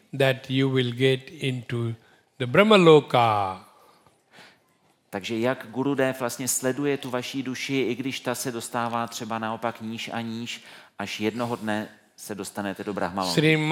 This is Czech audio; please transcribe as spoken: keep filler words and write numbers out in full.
that you will get into the Brahmaloka. Takže jak Gurudev vlastně sleduje tu vaší duši, i když ta se dostává třeba naopak níž a níž, až jednoho dne se dostanete do Brahmaloka.